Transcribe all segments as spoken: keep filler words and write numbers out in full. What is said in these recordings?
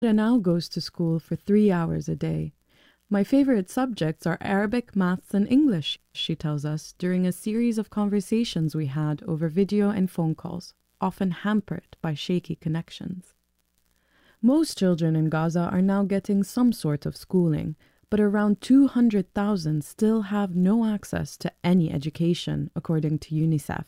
now goes to school for three hours a day. My favorite subjects are Arabic, maths, and English, she tells us during a series of conversations we had over video and phone calls, often hampered by shaky connections. Most children in Gaza are now getting some sort of schooling, but around two hundred thousand still have no access to any education, according to UNICEF.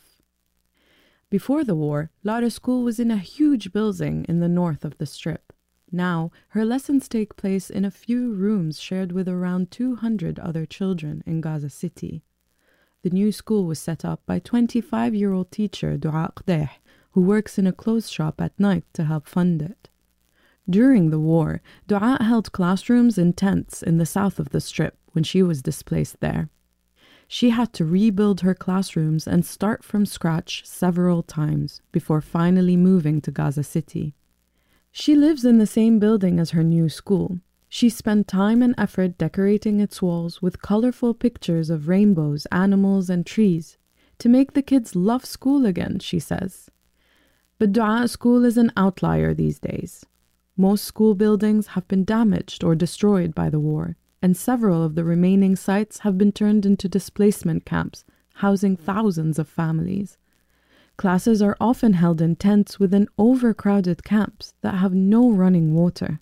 Before the war, Lara's school was in a huge building in the north of the Strip. Now, her lessons take place in a few rooms shared with around two hundred other children in Gaza City. The new school was set up by twenty-five-year-old teacher Dua Qdeh, who works in a clothes shop at night to help fund it. During the war, Dua held classrooms in tents in the south of the Strip when she was displaced there. She had to rebuild her classrooms and start from scratch several times before finally moving to Gaza City. She lives in the same building as her new school. She spent time and effort decorating its walls with colorful pictures of rainbows, animals, and trees to make the kids love school again, she says. But Dua school is an outlier these days. Most school buildings have been damaged or destroyed by the war, and several of the remaining sites have been turned into displacement camps, housing thousands of families. Classes are often held in tents within overcrowded camps that have no running water.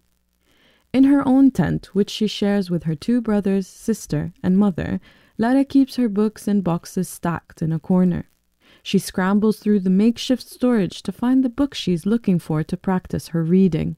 In her own tent, which she shares with her two brothers, sister, and mother, Lara keeps her books in boxes stacked in a corner. She scrambles through the makeshift storage to find the book she's looking for to practice her reading.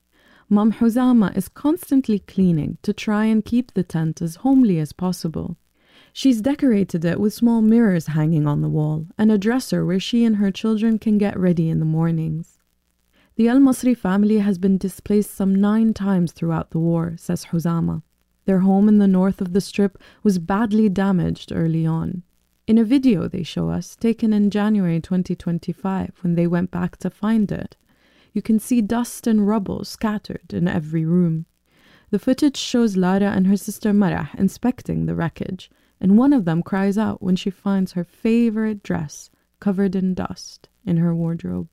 Mom Huzama is constantly cleaning to try and keep the tent as homely as possible. She's decorated it with small mirrors hanging on the wall and a dresser where she and her children can get ready in the mornings. The Al-Masri family has been displaced some nine times throughout the war, says Huzama. Their home in the north of the Strip was badly damaged early on. In a video they show us, taken in January twenty twenty-five when they went back to find it, you can see dust and rubble scattered in every room. The footage shows Lara and her sister Marah inspecting the wreckage, and one of them cries out when she finds her favorite dress covered in dust in her wardrobe.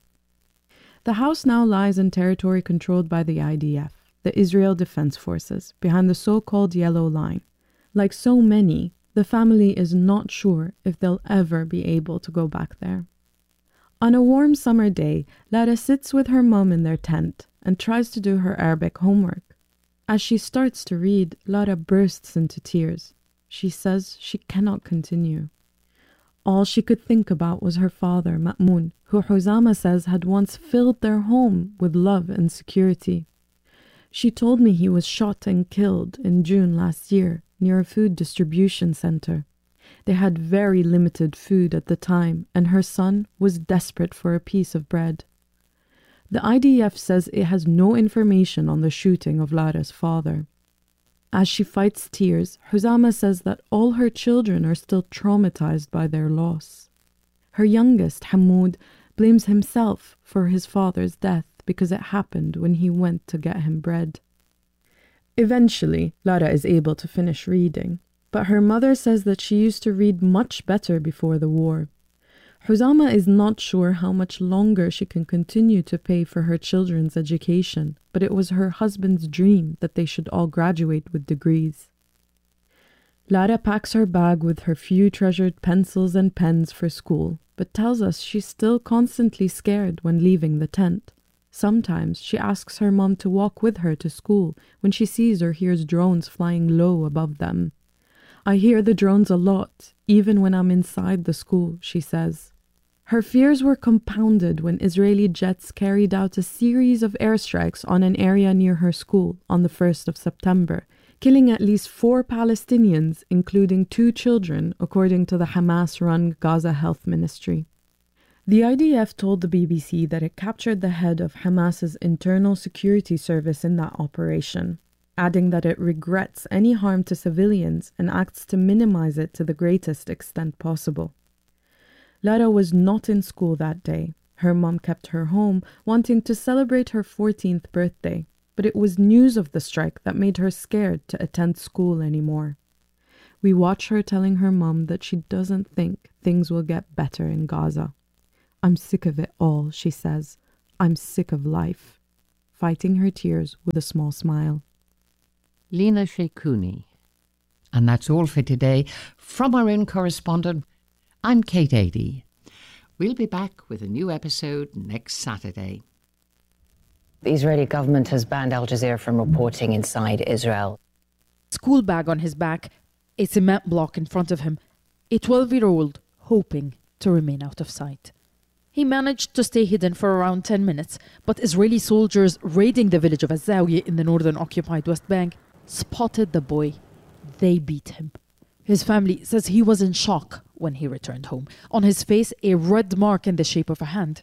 The house now lies in territory controlled by the I D F, the Israel Defense Forces, behind the so-called Yellow Line. Like so many, the family is not sure if they'll ever be able to go back there. On a warm summer day, Lara sits with her mum in their tent and tries to do her Arabic homework. As she starts to read, Lara bursts into tears. She says she cannot continue. All she could think about was her father, Ma'moon, who Huzama says had once filled their home with love and security. She told me he was shot and killed in June last year near a food distribution center. They had very limited food at the time, and her son was desperate for a piece of bread. The I D F says it has no information on the shooting of Lara's father. As she fights tears, Huzama says that all her children are still traumatized by their loss. Her youngest, Hamoud, blames himself for his father's death because it happened when he went to get him bread. Eventually, Lara is able to finish reading, but her mother says that she used to read much better before the war. Huzama is not sure how much longer she can continue to pay for her children's education, but it was her husband's dream that they should all graduate with degrees. Lara packs her bag with her few treasured pencils and pens for school, but tells us she's still constantly scared when leaving the tent. Sometimes she asks her mom to walk with her to school when she sees or hears drones flying low above them. I hear the drones a lot, even when I'm inside the school, she says. Her fears were compounded when Israeli jets carried out a series of airstrikes on an area near her school on the first of September, killing at least four Palestinians, including two children, according to the Hamas-run Gaza Health Ministry. The I D F told the B B C that it captured the head of Hamas's internal security service in that operation, adding that it regrets any harm to civilians and acts to minimize it to the greatest extent possible. Lara was not in school that day. Her mom kept her home, wanting to celebrate her fourteenth birthday, but it was news of the strike that made her scared to attend school anymore. We watch her telling her mom that she doesn't think things will get better in Gaza. "I'm sick of it all," she says. "I'm sick of life." fighting her tears with a small smile. Lena Sheikhouni. And that's all for today. From our own correspondent, I'm Kate Adie. We'll be back with a new episode next Saturday. The Israeli government has banned Al Jazeera from reporting inside Israel. School bag on his back, a cement block in front of him, a twelve-year-old hoping to remain out of sight. He managed to stay hidden for around ten minutes, but Israeli soldiers raiding the village of Az-Zawiya in the northern occupied West Bank spotted the boy. They beat him. His family says he was in shock when he returned home. On his face, a red mark in the shape of a hand.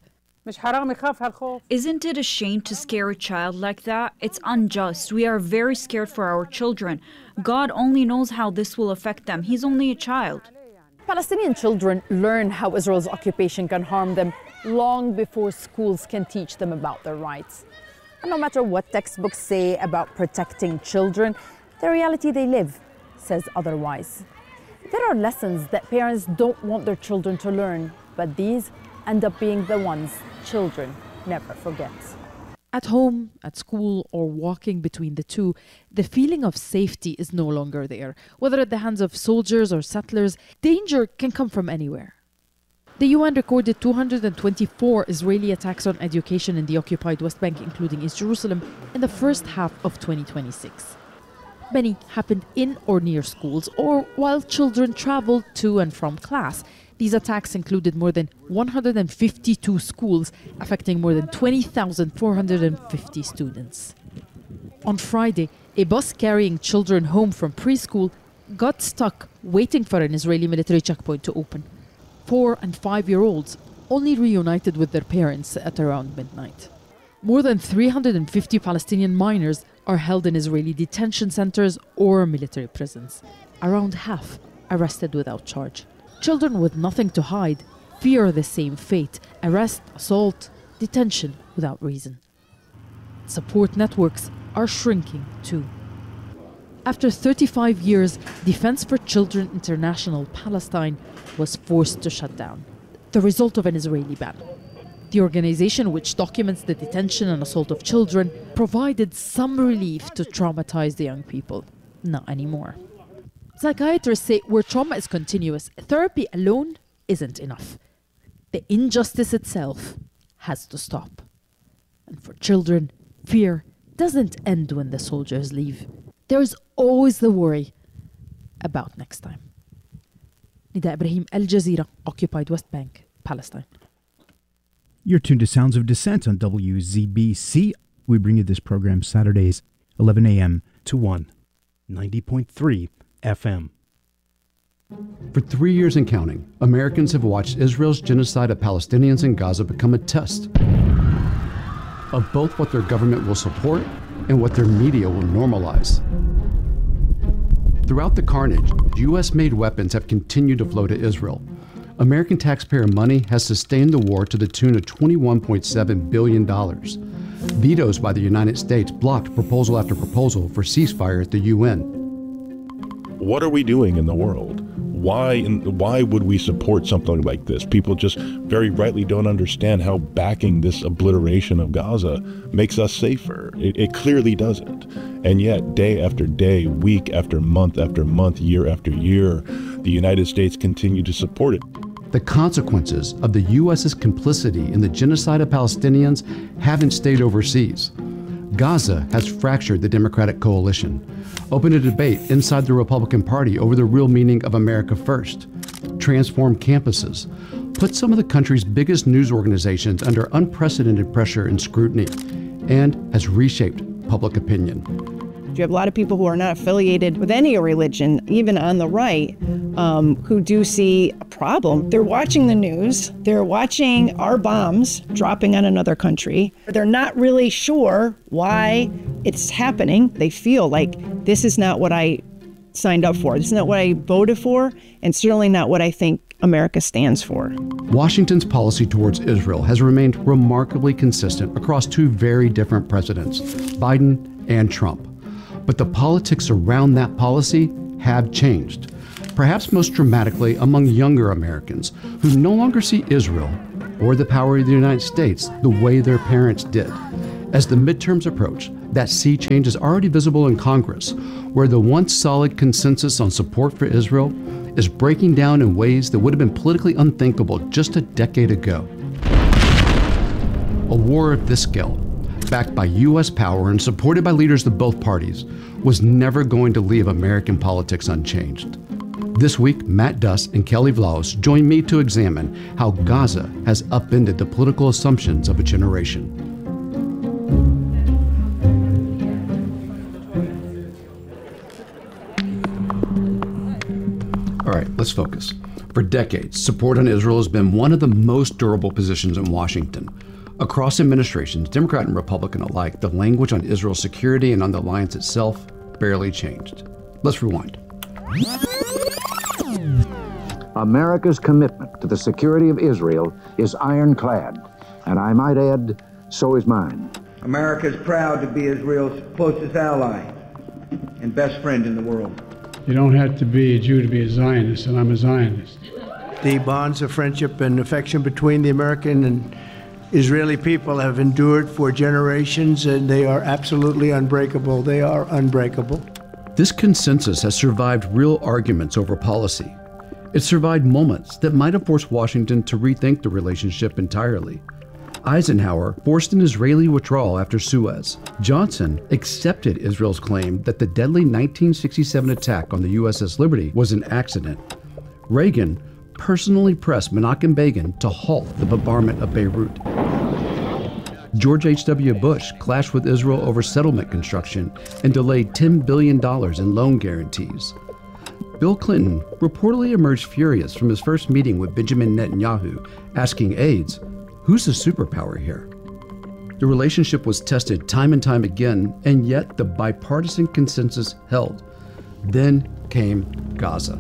Isn't it a shame to scare a child like that? It's unjust. We are very scared for our children. God only knows how this will affect them. He's only a child. Palestinian children learn how Israel's occupation can harm them long before schools can teach them about their rights. And no matter what textbooks say about protecting children, the reality they live says otherwise. There are lessons that parents don't want their children to learn, but these end up being the ones children never forget. At home, at school, or walking between the two, the feeling of safety is no longer there. Whether at the hands of soldiers or settlers, danger can come from anywhere. The U N recorded two hundred twenty-four Israeli attacks on education in the occupied West Bank, including East Jerusalem, in the first half of twenty twenty-six. Many happened in or near schools, or while children traveled to and from class. These attacks included more than one hundred fifty-two schools, affecting more than twenty thousand four hundred fifty students. On Friday, a bus carrying children home from preschool got stuck waiting for an Israeli military checkpoint to open. Four and five-year-olds only reunited with their parents at around midnight. More than three hundred fifty Palestinian minors are held in Israeli detention centers or military prisons. Around half arrested without charge. Children with nothing to hide fear the same fate: arrest, assault, detention without reason. Support networks are shrinking too. After thirty-five years, Defense for Children International Palestine was forced to shut down, the result of an Israeli ban. The organization, which documents the detention and assault of children, provided some relief to traumatized young people. Not anymore. Psychiatrists say where trauma is continuous, therapy alone isn't enough. The injustice itself has to stop. And for children, fear doesn't end when the soldiers leave. There is always the worry about next time. Nida Ibrahim, Al Jazeera, occupied West Bank, Palestine. You're tuned to Sounds of Dissent on W Z B C. We bring you this program Saturdays, eleven a.m. to one, ninety point three F M. For three years and counting, Americans have watched Israel's genocide of Palestinians in Gaza become a test of both what their government will support and what their media will normalize. Throughout the carnage, U S-made weapons have continued to flow to Israel. American taxpayer money has sustained the war to the tune of twenty-one point seven billion dollars. Vetoes by the United States blocked proposal after proposal for ceasefire at the U N. What are we doing in the world? Why in, why would we support something like this? People just very rightly don't understand how backing this obliteration of Gaza makes us safer. It, it clearly doesn't. And yet, day after day, week after month after month, year after year, the United States continue to support it. The consequences of the U S's complicity in the genocide of Palestinians haven't stayed overseas. Gaza has fractured the Democratic coalition, opened a debate inside the Republican Party over the real meaning of America First, transformed campuses, put some of the country's biggest news organizations under unprecedented pressure and scrutiny, and has reshaped public opinion. You have a lot of people who are not affiliated with any religion, even on the right, um, who do see a problem. They're watching the news. They're watching our bombs dropping on another country. They're not really sure why it's happening. They feel like this is not what I signed up for. This is not what I voted for, and certainly not what I think America stands for. Washington's policy towards Israel has remained remarkably consistent across two very different presidents, Biden and Trump. But the politics around that policy have changed, perhaps most dramatically among younger Americans who no longer see Israel or the power of the United States the way their parents did. As the midterms approach, that sea change is already visible in Congress, where the once solid consensus on support for Israel is breaking down in ways that would have been politically unthinkable just a decade ago. A war of this scale, backed by U S power and supported by leaders of both parties, was never going to leave American politics unchanged. This week, Matt Duss and Kelly Vlahos join me to examine how Gaza has upended the political assumptions of a generation. All right, let's focus. For decades, support on Israel has been one of the most durable positions in Washington. Across administrations, Democrat and Republican alike, the language on Israel's security and on the alliance itself barely changed. Let's rewind. America's commitment to the security of Israel is ironclad, and I might add, so is mine. America is proud to be Israel's closest ally and best friend in the world. You don't have to be a Jew to be a Zionist, and I'm a Zionist. The bonds of friendship and affection between the American and Israeli people have endured for generations, and they are absolutely unbreakable. They are unbreakable. This consensus has survived real arguments over policy. It survived moments that might have forced Washington to rethink the relationship entirely. Eisenhower forced an Israeli withdrawal after Suez. Johnson accepted Israel's claim that the deadly nineteen sixty-seven attack on the U S S Liberty was an accident. Reagan personally pressed Menachem Begin to halt the bombardment of Beirut. George H W Bush clashed with Israel over settlement construction and delayed ten billion dollars in loan guarantees. Bill Clinton reportedly emerged furious from his first meeting with Benjamin Netanyahu, asking aides, "Who's the superpower here?" The relationship was tested time and time again, and yet the bipartisan consensus held. Then came Gaza.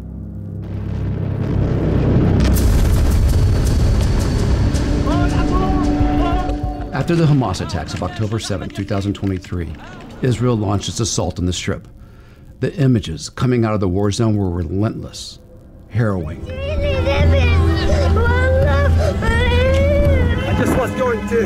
After the Hamas attacks of October seventh, twenty twenty-three, Israel launched its assault on the Strip. The images coming out of the war zone were relentless, harrowing. I just was going to.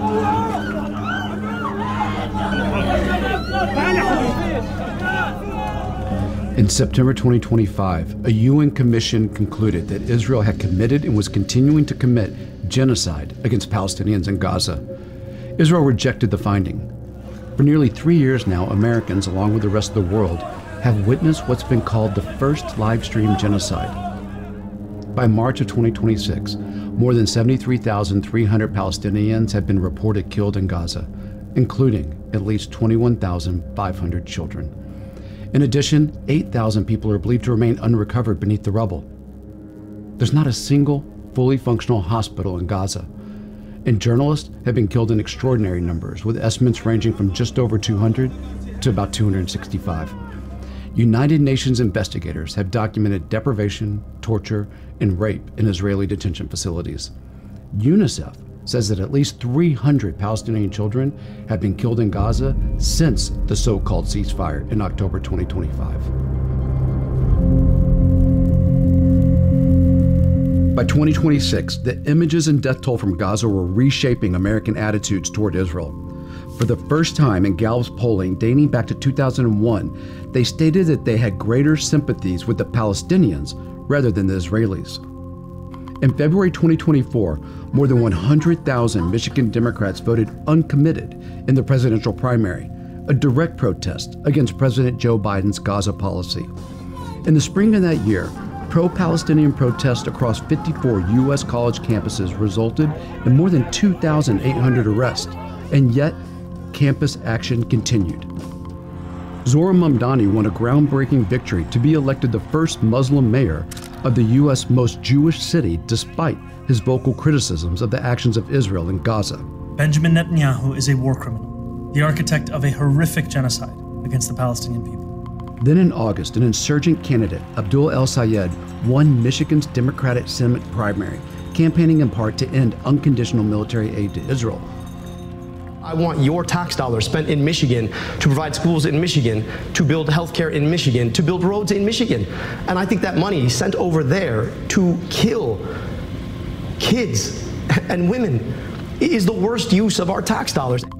In September twenty twenty-five, a U N commission concluded that Israel had committed and was continuing to commit genocide against Palestinians in Gaza. Israel rejected the finding. For nearly three years now, Americans, along with the rest of the world, have witnessed what's been called the first live-stream genocide. By March of twenty twenty-six, more than seventy-three thousand three hundred Palestinians have been reported killed in Gaza, including at least twenty-one thousand five hundred children. In addition, eight thousand people are believed to remain unrecovered beneath the rubble. There's not a single fully functional hospital in Gaza, and journalists have been killed in extraordinary numbers, with estimates ranging from just over two hundred to about two hundred sixty-five. United Nations investigators have documented deprivation, torture, and rape in Israeli detention facilities. UNICEF says that at least three hundred Palestinian children have been killed in Gaza since the so-called ceasefire in October twenty twenty-five. By twenty twenty-six, the images and death toll from Gaza were reshaping American attitudes toward Israel. For the first time in Gallup's polling dating back to two thousand one, they stated that they had greater sympathies with the Palestinians rather than the Israelis. In February twenty twenty-four, more than one hundred thousand Michigan Democrats voted uncommitted in the presidential primary, a direct protest against President Joe Biden's Gaza policy. In the spring of that year, pro-Palestinian protests across fifty-four U S college campuses resulted in more than two thousand eight hundred arrests, and yet campus action continued. Zohran Mamdani won a groundbreaking victory to be elected the first Muslim mayor of the U S most Jewish city, despite his vocal criticisms of the actions of Israel in Gaza. Benjamin Netanyahu is a war criminal, the architect of a horrific genocide against the Palestinian people. Then in August, an insurgent candidate, Abdul El-Sayed, won Michigan's Democratic Senate primary, campaigning in part to end unconditional military aid to Israel. I want your tax dollars spent in Michigan to provide schools in Michigan, to build healthcare in Michigan, to build roads in Michigan. And I think that money sent over there to kill kids and women is the worst use of our tax dollars.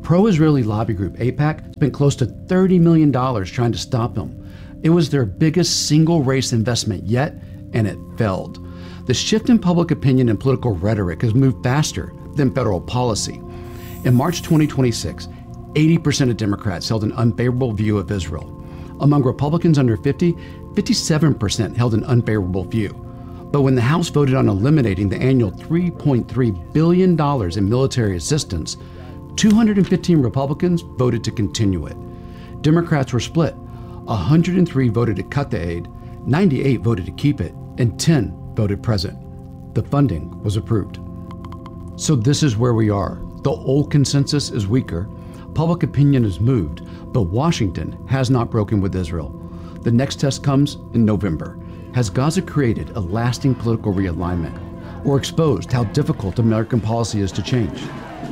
pro-Israeli lobby group AIPAC spent close to thirty million dollars trying to stop him. It was their biggest single-race investment yet, and it failed. The shift in public opinion and political rhetoric has moved faster than federal policy. In March twenty twenty-six, eighty percent of Democrats held an unfavorable view of Israel. Among Republicans under fifty, fifty-seven percent held an unfavorable view. But when the House voted on eliminating the annual three point three billion dollars in military assistance, two hundred fifteen Republicans voted to continue it. Democrats were split. one hundred three voted to cut the aid, ninety-eight voted to keep it, and ten voted present. The funding was approved. So this is where we are. The old consensus is weaker. Public opinion has moved, but Washington has not broken with Israel. The next test comes in November. Has Gaza created a lasting political realignment or exposed how difficult American policy is to change?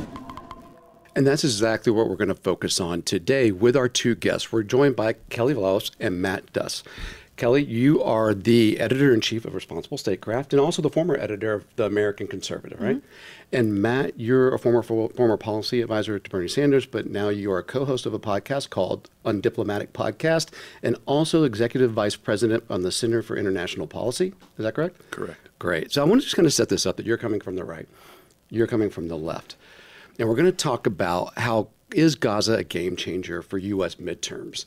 And that's exactly what we're going to focus on today with our two guests. We're joined by Kelly Vlahos and Matt Duss. Kelly, you are the editor-in-chief of Responsible Statecraft and also the former editor of The American Conservative, right? Mm-hmm. And Matt, you're a former former policy advisor to Bernie Sanders, but now you are a co-host of a podcast called Undiplomatic Podcast and also executive vice president on the Center for International Policy. Is that correct? Correct. Great. So I want to just kind of set this up that you're coming from the right. You're coming from the left. And we're going to talk about how is Gaza a game changer for U S midterms.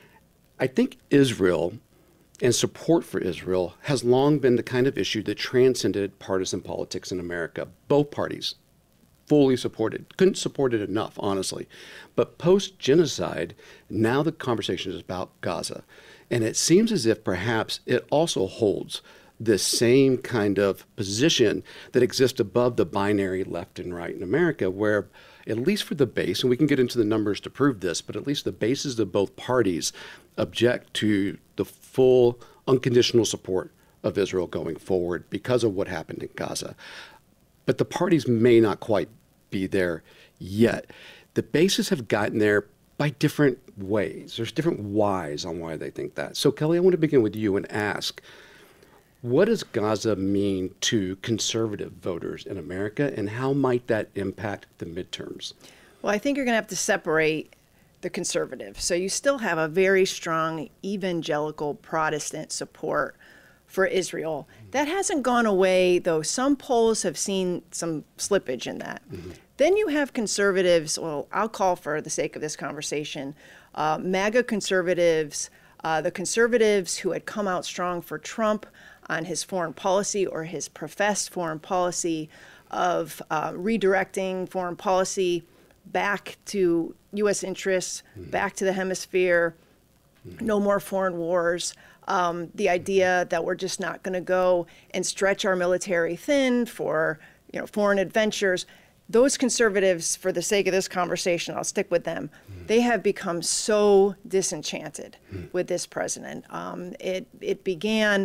I think Israel and support for Israel has long been the kind of issue that transcended partisan politics in America. Both parties fully supported, couldn't support it enough, honestly. But post-genocide, now the conversation is about Gaza. And it seems as if perhaps it also holds this same kind of position that exists above the binary left and right in America, where at least for the base, and we can get into the numbers to prove this, but at least the bases of both parties object to the full unconditional support of Israel going forward because of what happened in Gaza. But the parties may not quite be there yet. The bases have gotten there by different ways. There's different whys on why they think that. So Kelly, I want to begin with you and ask, what does Gaza mean to conservative voters in America, and how might that impact the midterms? Well, I think you're going to have to separate the conservative. So you still have a very strong evangelical Protestant support for Israel. That hasn't gone away, though some polls have seen some slippage in that. Mm-hmm. Then you have conservatives, well, I'll call for the sake of this conversation, uh, MAGA conservatives, uh, the conservatives who had come out strong for Trump on his foreign policy or his professed foreign policy of uh, redirecting foreign policy back to U S interests, mm-hmm. back to the hemisphere, mm-hmm. no more foreign wars. Um, the idea that we're just not going to go and stretch our military thin for, you know, foreign adventures. Those conservatives, for the sake of this conversation, I'll stick with them. Mm-hmm. They have become so disenchanted mm-hmm. with this president. Um, it it began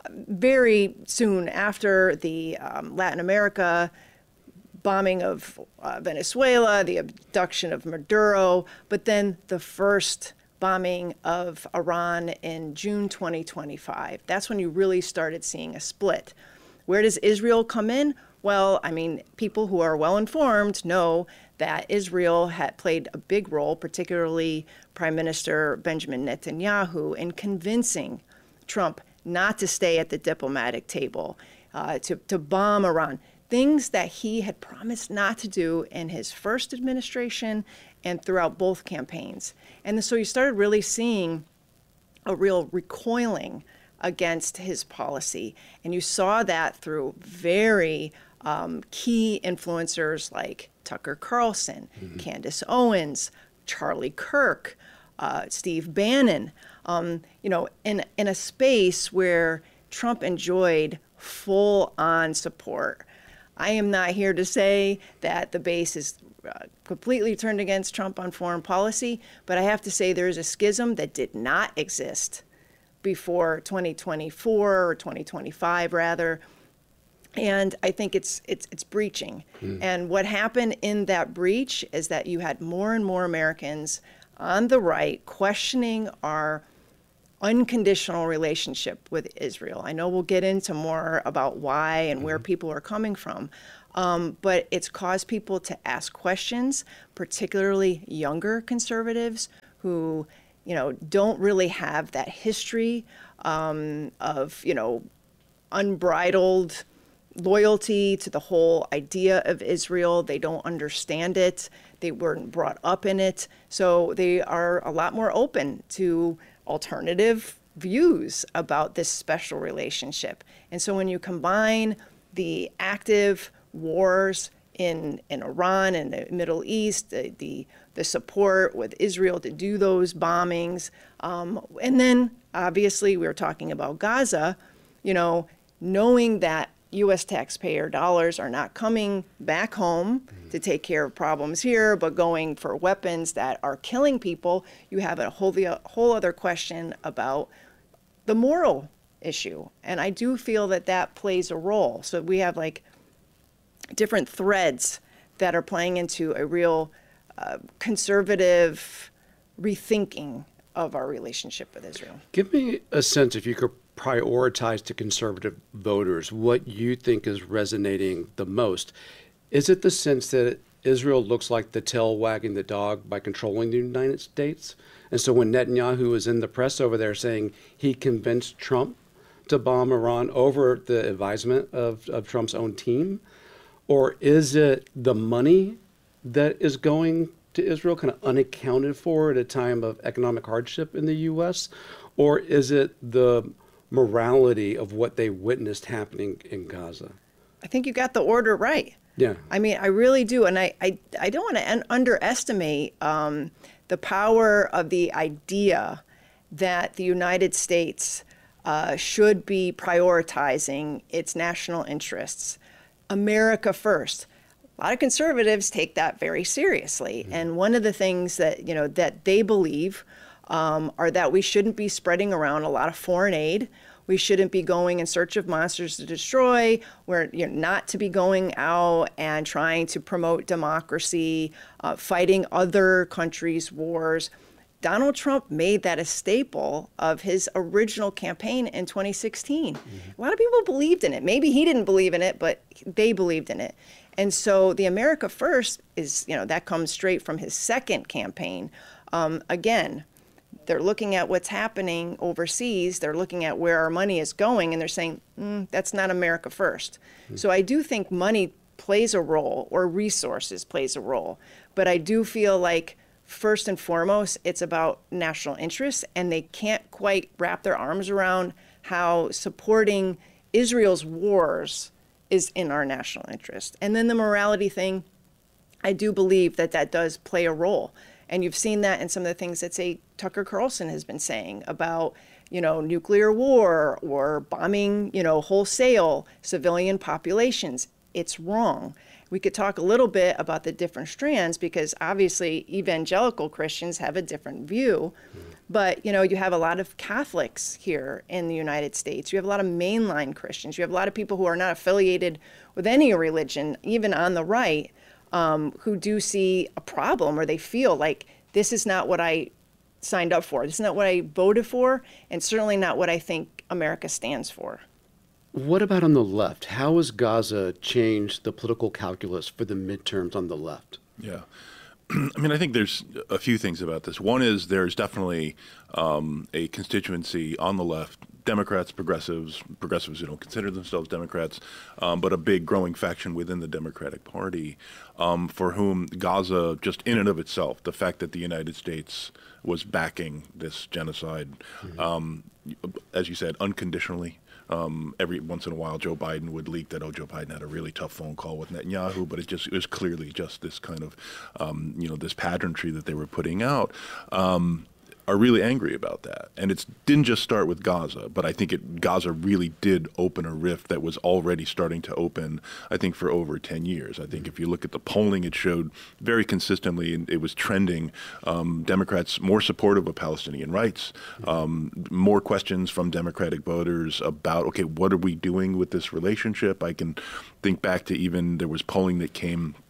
very soon after the um, Latin America bombing of uh, Venezuela, the abduction of Maduro, but then the first bombing of Iran in June twenty twenty-five. That's when you really started seeing a split. Where does Israel come in? Well, I mean, people who are well-informed know that Israel had played a big role, particularly Prime Minister Benjamin Netanyahu, in convincing Trump not to stay at the diplomatic table, uh, to, to bomb Iran. Things that he had promised not to do in his first administration and throughout both campaigns. And so you started really seeing a real recoiling against his policy. And you saw that through very um, key influencers like Tucker Carlson, mm-hmm. Candace Owens, Charlie Kirk, uh, Steve Bannon, um, you know, in, in a space where Trump enjoyed full-on support. I am not here to say that the base is uh, completely turned against Trump on foreign policy, but I have to say there is a schism that did not exist before twenty twenty-four or twenty twenty-five rather, and I think it's it's it's breaching. Mm. And what happened in that breach is that you had more and more Americans on the right questioning our unconditional relationship with Israel. I know we'll get into more about why and where people are coming from. Um, but it's caused people to ask questions, particularly younger conservatives who, you know, don't really have that history um, of, you know, unbridled loyalty to the whole idea of Israel. They don't understand it. They weren't brought up in it. So they are a lot more open to alternative views about this special relationship. And so when you combine the active wars in, in Iran and the Middle East, the, the, the support with Israel to do those bombings, um, and then obviously we were talking about Gaza, you know, knowing that U S taxpayer dollars are not coming back home to take care of problems here, but going for weapons that are killing people, you have a whole, a whole other question about the moral issue. And I do feel that that plays a role. So we have like different threads that are playing into a real uh, conservative rethinking of our relationship with Israel. Give me a sense, if you could prioritize to conservative voters, what you think is resonating the most. Is it the sense that Israel looks like the tail wagging the dog by controlling the United States? And so when Netanyahu is in the press over there saying he convinced Trump to bomb Iran over the advisement of, of Trump's own team? Or is it the money that is going to Israel kind of unaccounted for at a time of economic hardship in the U S? Or is it the morality of what they witnessed happening in Gaza? I think you got the order right. Yeah. I mean, I really do. And I, I, I don't want to un- underestimate um, the power of the idea that the United States uh, should be prioritizing its national interests. America first. A lot of conservatives take that very seriously. Mm-hmm. And one of the things that, you know, that they believe um, are that we shouldn't be spreading around a lot of foreign aid. We shouldn't be going in search of monsters to destroy. We're you know, not to be going out and trying to promote democracy, uh, fighting other countries' wars. Donald Trump made that a staple of his original campaign in twenty sixteen. Mm-hmm. A lot of people believed in it. Maybe he didn't believe in it, but they believed in it. And so the America First is, you know, that comes straight from his second campaign. Um, again, they're looking at what's happening overseas. They're looking at where our money is going, and they're saying, mm, that's not America First. Mm-hmm. So I do think money plays a role, or resources plays a role. But I do feel like first and foremost, it's about national interests, and they can't quite wrap their arms around how supporting Israel's wars is in our national interest. And then the morality thing, I do believe that that does play a role. And you've seen that in some of the things that, say, Tucker Carlson has been saying about, you know, nuclear war or bombing, you know, wholesale civilian populations. It's wrong. We could talk a little bit about the different strands, because obviously evangelical Christians have a different view. But, you know, you have a lot of Catholics here in the United States. You have a lot of mainline Christians. You have a lot of people who are not affiliated with any religion, even on the right, um, who do see a problem, or they feel like this is not what I signed up for. This is not what I voted for, and certainly not what I think America stands for. What about on the left? How has Gaza changed the political calculus for the midterms on the left? Yeah. I mean, I think there's a few things about this. One is there's definitely um, a constituency on the left, Democrats, progressives, progressives who don't consider themselves Democrats, um, but a big growing faction within the Democratic Party, um, for whom Gaza, just in and of itself, the fact that the United States was backing this genocide, mm-hmm. um, as you said, unconditionally. Um, every once in a while, Joe Biden would leak that, oh, Joe Biden had a really tough phone call with Netanyahu, but it just it was clearly just this kind of, um, you know, this pageantry that they were putting out. Um, are really angry about that. And it didn't just start with Gaza, but I think it Gaza really did open a rift that was already starting to open, I think, for over ten years. I think if you look at the polling, it showed very consistently, and it was trending, um, Democrats more supportive of Palestinian rights, um, more questions from Democratic voters about, okay, what are we doing with this relationship? I can think back to even there was polling that came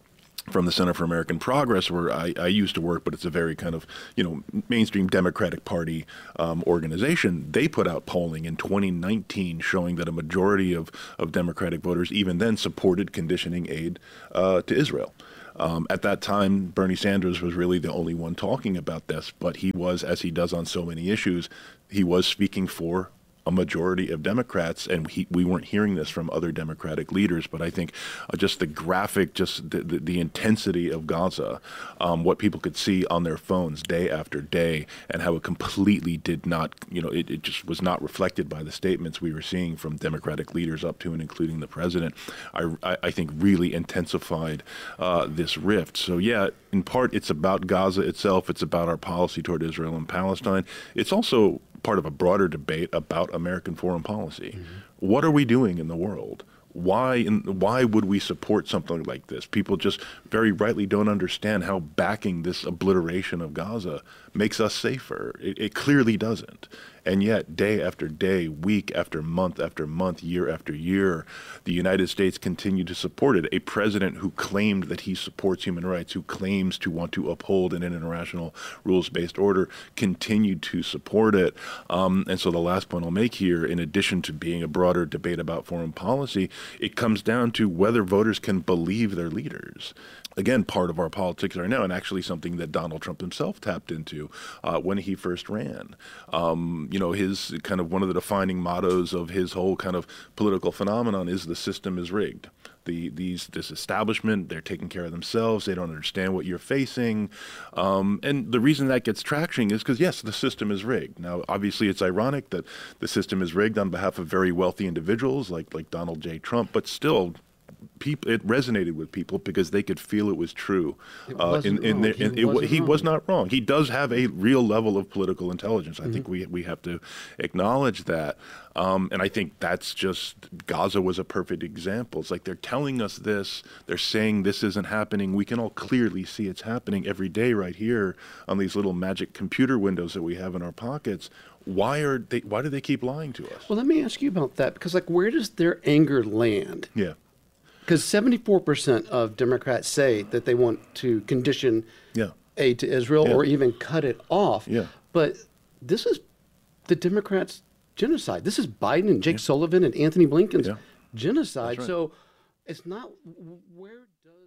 from the Center for American Progress, where I, I used to work, but it's a very kind of, you know, mainstream Democratic Party um, organization. They put out polling in twenty nineteen showing that a majority of, of Democratic voters even then supported conditioning aid uh, to Israel. Um, at that time, Bernie Sanders was really the only one talking about this, but he was, as he does on so many issues, he was speaking for a majority of Democrats, and he, we weren't hearing this from other Democratic leaders. But I think uh, just the graphic, just the, the, the intensity of Gaza, um, what people could see on their phones day after day, and how it completely did not, you know, it, it just was not reflected by the statements we were seeing from Democratic leaders up to and including the president, I, I, I think really intensified uh, this rift. So yeah, in part it's about Gaza itself, it's about our policy toward Israel and Palestine. It's also part of a broader debate about American foreign policy. Mm-hmm. What are we doing in the world? Why in, why would we support something like this? People just very rightly don't understand how backing this obliteration of Gaza makes us safer. It, it clearly doesn't. And yet, day after day, week after month after month, year after year, the United States continued to support it. A president who claimed that he supports human rights, who claims to want to uphold an international rules-based order, continued to support it. Um, and so the last point I'll make here, in addition to being a broader debate about foreign policy, it comes down to whether voters can believe their leaders. Again, part of our politics right now, and actually something that Donald Trump himself tapped into uh, when he first ran. Um, you know, his kind of one of the defining mottos of his whole kind of political phenomenon is the system is rigged. The, these this establishment, they're taking care of themselves. They don't understand what you're facing. Um, and the reason that gets traction is because, yes, the system is rigged. Now, obviously, it's ironic that the system is rigged on behalf of very wealthy individuals like, like Donald J. Trump, but still, people, it resonated with people because they could feel it was true. It uh, wasn't in, in wrong. their, He in, it, wasn't he wrong. was not wrong. He does have a real level of political intelligence. I Mhm. think we we have to acknowledge that. Um, and I think that's just, Gaza was a perfect example. It's like they're telling us this, they're saying this isn't happening. We can all clearly see it's happening every day right here on these little magic computer windows that we have in our pockets. Why are they, why do they keep lying to us? Well, let me ask you about that, because like, where does their anger land? Yeah. Because seventy-four percent of Democrats say that they want to condition yeah. aid to Israel Yeah. or even cut it off. Yeah. But this is the Democrats' genocide. This is Biden and Jake yeah. Sullivan and Anthony Blinken's yeah. genocide. Right. So it's not, where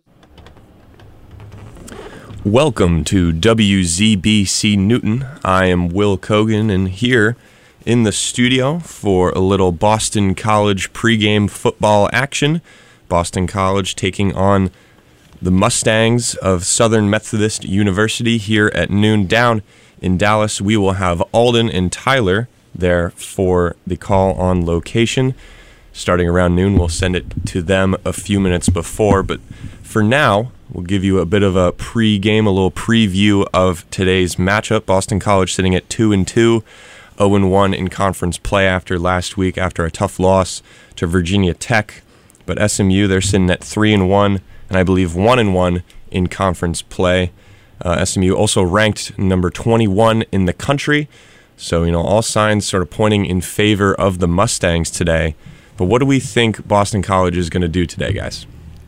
does... Welcome to W Z B C Newton. I am Will Kogan, and here in the studio for a little Boston College pregame football action. Boston College taking on the Mustangs of Southern Methodist University here at noon. Down in Dallas, we will have Alden and Tyler there for the call on location. Starting around noon, we'll send it to them a few minutes before, but for now, we'll give you a bit of a pre-game, a little preview of today's matchup. Boston College sitting at two and two, oh and one in conference play after last week after a tough loss to Virginia Tech. But S M U, they're sitting at three and one, and I believe one and one in conference play. Uh, S M U also ranked number twenty-one in the country, so you know all signs sort of pointing in favor of the Mustangs today. But what do we think Boston College is going to do today, guys?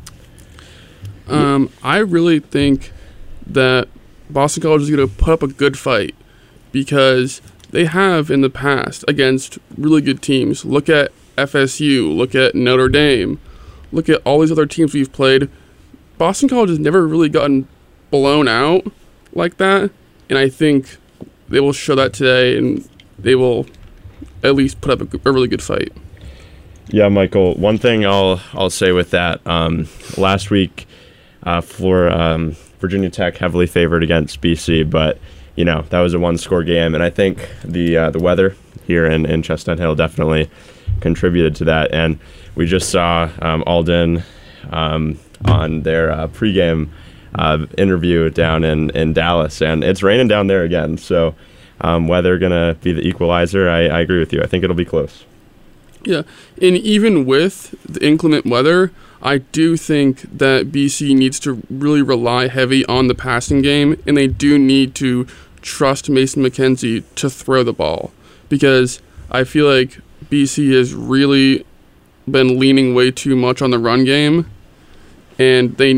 Um, I really think that Boston College is going to put up a good fight because they have in the past against really good teams. Look at F S U, look at Notre Dame, look at all these other teams we've played. Boston College has never really gotten blown out like that, and I think they will show that today, and they will at least put up a, a really good fight. Yeah, Michael, one thing I'll I'll say with that, um, last week uh, for um, Virginia Tech heavily favored against B C, but you know that was a one-score game, and I think the uh, the weather here in, in Chestnut Hill definitely contributed to that. And we just saw um, Alden um, on their uh, pregame uh, interview down in, in Dallas, and it's raining down there again. So um, weather going to be the equalizer. I, I agree with you. I think it'll be close. Yeah, and even with the inclement weather, I do think that B C needs to really rely heavy on the passing game, and they do need to trust Mason McKenzie to throw the ball, because I feel like B C has really been leaning way too much on the run game, and they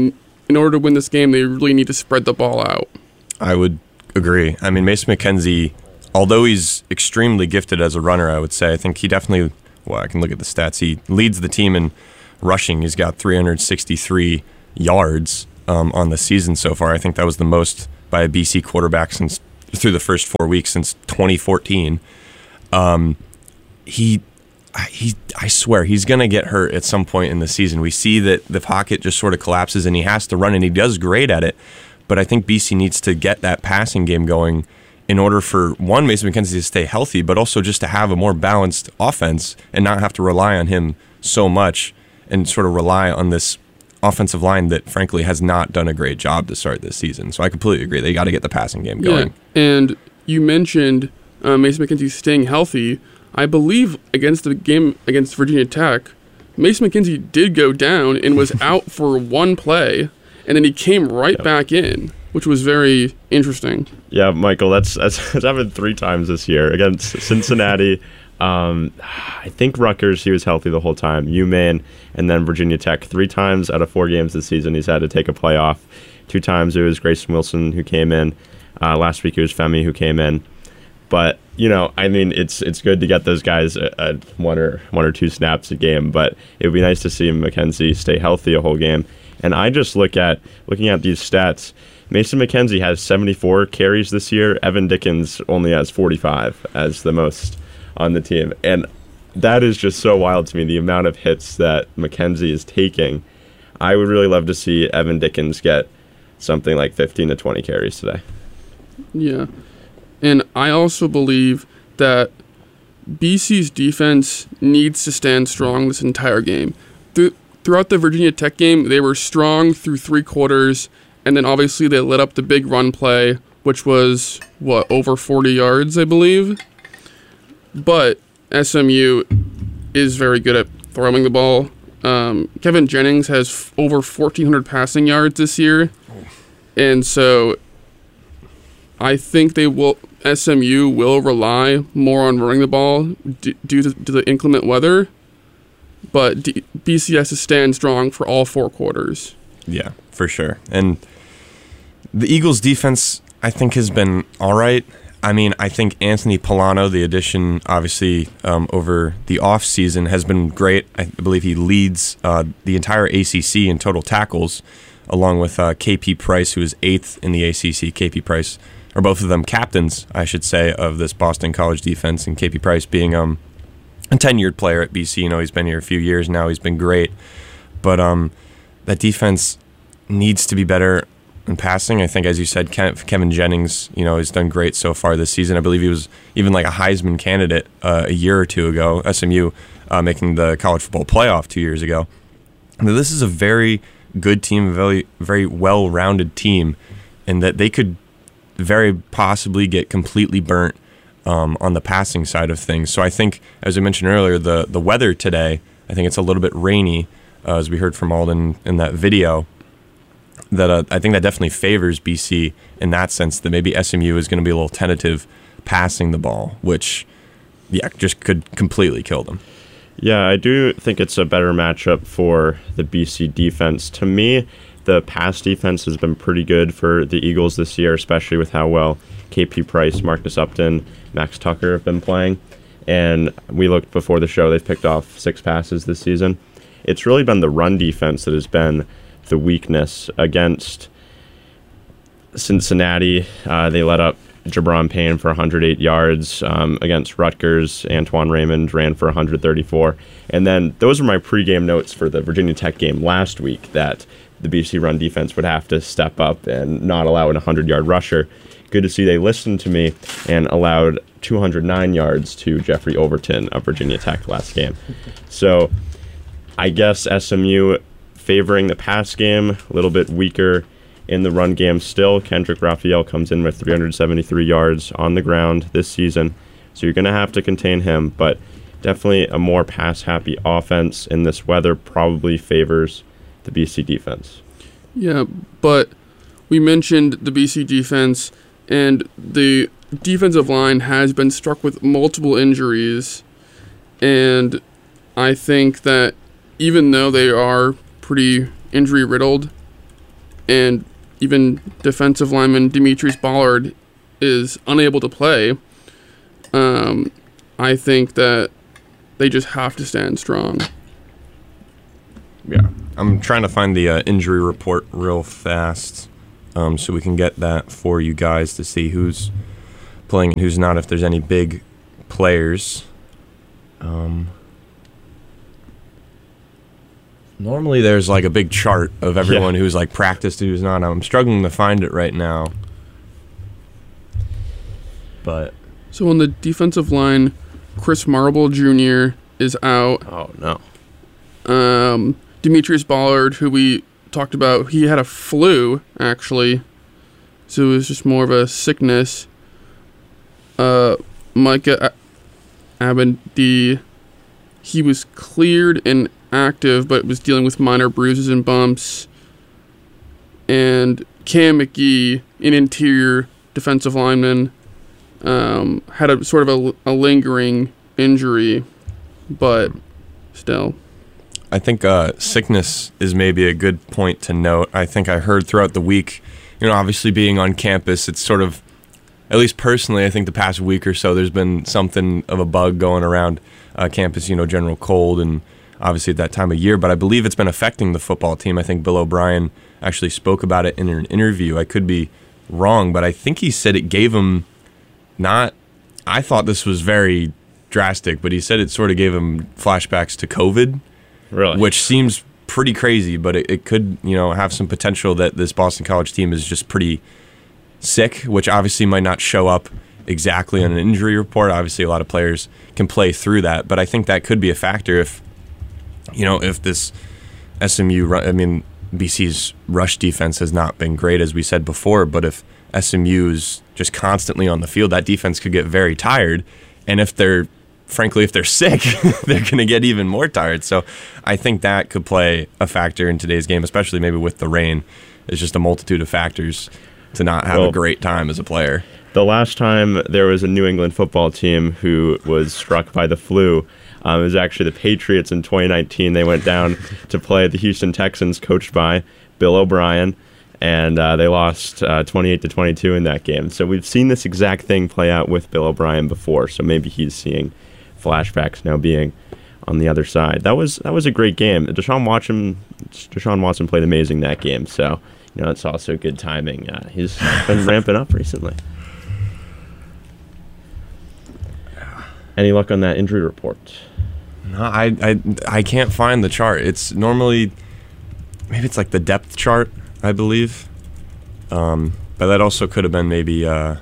in order to win this game, they really need to spread the ball out. I would agree. I mean, Mason McKenzie, although he's extremely gifted as a runner, I would say, I think he definitely, well, I can look at the stats. He leads the team in rushing. He's got three hundred sixty-three yards um, on the season so far. I think that was the most by a B C quarterback since through the first four weeks since twenty fourteen. Um, he, he, I swear, he's going to get hurt at some point in the season. We see that the pocket just sort of collapses and he has to run, and he does great at it. But I think B C needs to get that passing game going in order for, one, Mason McKenzie to stay healthy, but also just to have a more balanced offense and not have to rely on him so much and sort of rely on this offensive line that, frankly, has not done a great job to start this season. So I completely agree. They got to get the passing game going. Yeah. And you mentioned uh, Mason McKenzie staying healthy. I believe against the game against Virginia Tech, Mason McKenzie did go down and was out for one play, and then he came right yep. back in, which was very interesting. Yeah, Michael, that's that's, that's happened three times this year against Cincinnati. Um, I think Rutgers, he was healthy the whole time. UMaine, and then Virginia Tech. Three times out of four games this season, he's had to take a play off. Two times it was Grayson Wilson who came in. Uh, last week it was Femi who came in. But, you know, I mean, it's it's good to get those guys a, a one or one or two snaps a game, but it would be nice to see McKenzie stay healthy a whole game. And I just look at, looking at these stats, Mason McKenzie has seventy-four carries this year. Evan Dickens only has forty-five as the most on the team. And that is just so wild to me, the amount of hits that McKenzie is taking. I would really love to see Evan Dickens get something like fifteen to twenty carries today. Yeah. And I also believe that B C's defense needs to stand strong this entire game. Th- throughout the Virginia Tech game, they were strong through three quarters, and then obviously they lit up the big run play, which was, what, over forty yards, I believe? But S M U is very good at throwing the ball. Um, Kevin Jennings has f- over fourteen hundred passing yards this year, and so I think they will. S M U will rely more on running the ball d- due to, to the inclement weather, but D- B C has to stand strong for all four quarters. Yeah, for sure. And the Eagles' defense, I think, has been all right. I mean, I think Anthony Polano, the addition, obviously, um, over the offseason, has been great. I believe he leads uh, the entire A C C in total tackles, along with uh, K P Price, who is eighth in the A C C. K P Price, or both of them captains, I should say, of this Boston College defense, and K P Price being um, a tenured player at B C. You know, he's been here a few years now. He's been great. But um, that defense needs to be better in passing. I think, as you said, Kevin Jennings, you know, has done great so far this season. I believe he was even like a Heisman candidate uh, a year or two ago. S M U uh, making the college football playoff two years ago. Now, this is a very good team, a very, very well-rounded team, and that they could very possibly get completely burnt um, on the passing side of things. So I think, as I mentioned earlier, the, the weather today, I think it's a little bit rainy, uh, as we heard from Alden in that video, that uh, I think that definitely favors B C in that sense, that maybe S M U is going to be a little tentative passing the ball, which, yeah, just could completely kill them. Yeah, I do think it's a better matchup for the B C defense. To me, the pass defense has been pretty good for the Eagles this year, especially with how well K P Price, Marcus Upton, Max Tucker have been playing. And we looked before the show, they've picked off six passes this season. It's really been the run defense that has been the weakness. Against Cincinnati, uh, they let up Jabron Payne for one hundred eight yards. Um, against Rutgers, Antoine Raymond ran for one hundred thirty-four. And then those were my pregame notes for the Virginia Tech game last week, that the B C run defense would have to step up and not allow an one hundred-yard rusher. Good to see they listened to me and allowed two hundred nine yards to Jeffrey Overton of Virginia Tech last game. So I guess S M U favoring the pass game, a little bit weaker in the run game still. Kendrick Raphael comes in with three hundred seventy-three yards on the ground this season, so you're going to have to contain him, but definitely a more pass-happy offense in this weather probably favors the B C defense. Yeah, but we mentioned the B C defense, and the defensive line has been struck with multiple injuries, and I think that even though they are pretty injury-riddled, and even defensive lineman Demetrius Ballard is unable to play, um, I think that they just have to stand strong. Yeah. I'm trying to find the uh, injury report real fast um, so we can get that for you guys to see who's playing and who's not, if there's any big players. Um, normally there's like a big chart of everyone yeah. who's like practiced and who's not. I'm struggling to find it right now. But so on the defensive line, Chris Marble Junior is out. Oh, no. Um, Demetrius Ballard, who we talked about, he had a flu, actually. So it was just more of a sickness. Uh, Micah Abendee, he was cleared and active, but was dealing with minor bruises and bumps. And Cam McGee, an interior defensive lineman, um, had a sort of a, a lingering injury, but still. I think uh, sickness is maybe a good point to note. I think I heard throughout the week, you know, obviously being on campus, it's sort of, at least personally, I think the past week or so, there's been something of a bug going around uh, campus, you know, general cold, and obviously at that time of year. But I believe it's been affecting the football team. I think Bill O'Brien actually spoke about it in an interview. I could be wrong, but I think he said it gave him not, I thought this was very drastic, but he said it sort of gave him flashbacks to COVID. Really? Which seems pretty crazy, but it, it could, you know, have some potential that this Boston College team is just pretty sick, which obviously might not show up exactly on an injury report. Obviously, a lot of players can play through that, but I think that could be a factor if, you know, if this S M U, I mean, B C's rush defense has not been great, as we said before, but if S M U's just constantly on the field, that defense could get very tired, and if they're frankly, if they're sick, they're going to get even more tired. So I think that could play a factor in today's game, especially maybe with the rain. It's just a multitude of factors to not have well, a great time as a player. The last time there was a New England football team who was struck by the flu, um, it was actually the Patriots in twenty nineteen. They went down to play the Houston Texans, coached by Bill O'Brien, and uh, they lost uh, twenty-eight to twenty-two in that game. So we've seen this exact thing play out with Bill O'Brien before, so maybe he's seeing flashbacks now being on the other side. That was that was a great game. Deshaun Watson, Deshaun Watson played amazing that game. So you know it's also good timing. Uh, he's been ramping up recently. Any luck on that injury report? No, I I I can't find the chart. It's normally maybe it's like the depth chart, I believe. Um, but that also could have been maybe. Uh,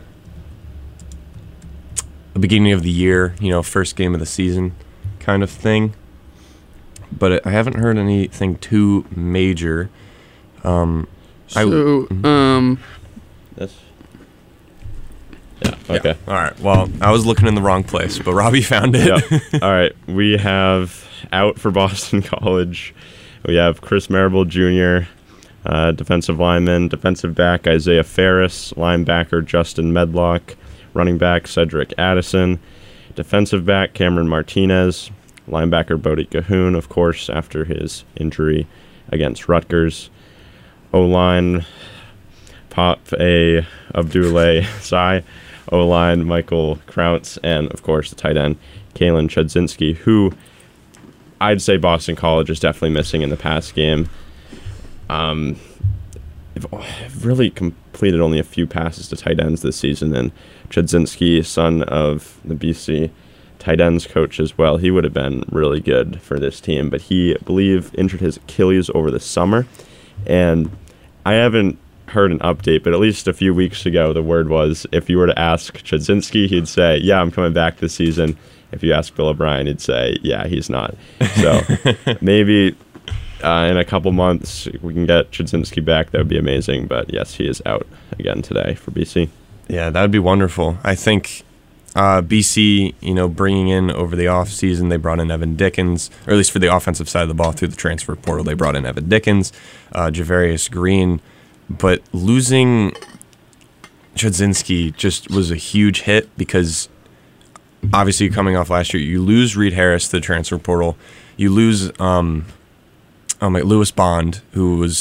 the beginning of the year, you know, first game of the season kind of thing. But I haven't heard anything too major. Um, so, I, um... That's, yeah, okay. Yeah. All right, well, I was looking in the wrong place, but Robbie found it. Yep. All right, we have out for Boston College, we have Chris Marable Junior, uh, defensive lineman, defensive back Isaiah Ferris, linebacker Justin Medlock, running back Cedric Addison, defensive back Cameron Martinez, linebacker Bodie Cahoon, of course, after his injury against Rutgers, O-line Pop A. Abdullah Sai, O-line Michael Krautz, and, of course, the tight end Kalen Chudzinski, who I'd say Boston College is definitely missing in the past game. Um... I've really completed only a few passes to tight ends this season, and Chudzinski, son of the B C tight ends coach as well, he would have been really good for this team, but he, I believe, injured his Achilles over the summer, and I haven't heard an update, but at least a few weeks ago, the word was if you were to ask Chudzinski, he'd say, yeah, I'm coming back this season. If you ask Bill O'Brien, he'd say, yeah, he's not. So maybe... Uh, in a couple months, we can get Chudzinski back. That would be amazing. But yes, he is out again today for B C. Yeah, that would be wonderful. I think uh, B C, you know, bringing in over the offseason, they brought in Evan Dickens, or at least for the offensive side of the ball through the transfer portal, they brought in Evan Dickens, uh, Javarius Green. But losing Chudzinski just was a huge hit because obviously coming off last year, you lose Reed Harris to the transfer portal. You lose... Um, Um, like Lewis Bond, who was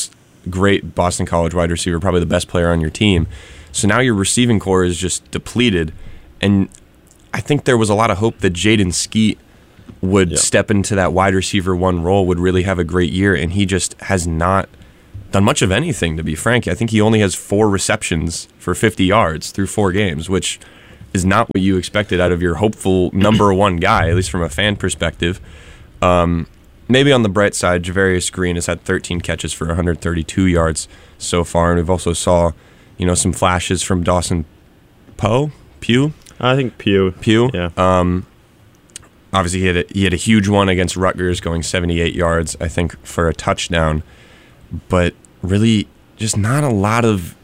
great Boston College wide receiver, probably the best player on your team. So now your receiving core is just depleted. And I think there was a lot of hope that Jaden Skeet would yeah. step into that wide receiver one role, would really have a great year, and he just has not done much of anything, to be frank. I think he only has four receptions for fifty yards through four games, which is not what you expected out of your hopeful number one guy, at least from a fan perspective. Um, maybe on the bright side, Javarius Green has had thirteen catches for one hundred thirty-two yards so far, and we've also saw, you know, some flashes from Dawson Poe, Pugh. I think Pugh. Pugh. Yeah. Um, obviously, he had a, he had a huge one against Rutgers, going seventy-eight yards, I think, for a touchdown. But really, just not a lot of